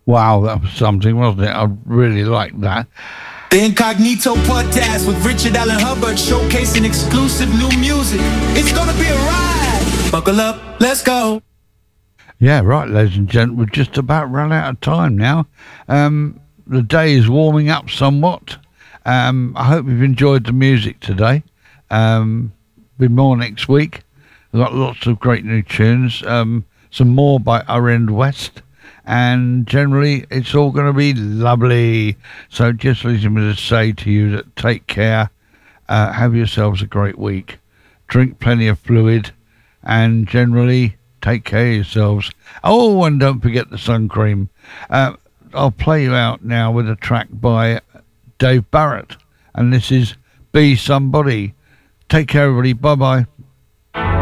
Wow, that was something, wasn't it? I really liked that. The Incognito Podcast with Richard Allen Hubbard, showcasing exclusive new music. It's gonna be a ride. Buckle up, let's go. Yeah, right, ladies and gentlemen, we've just about run out of time now. The day is warming up somewhat. I hope you've enjoyed the music today. Be more next week. We've got lots of great new tunes. Some more by Urend West. And generally, it's all going to be lovely. So just leaving me to say to you that take care. Have yourselves a great week. Drink plenty of fluid. And generally, take care of yourselves. Oh, and don't forget the sun cream. I'll play you out now with a track by Dave Barrett. And this is Be Somebody. Take care, everybody. Bye-bye.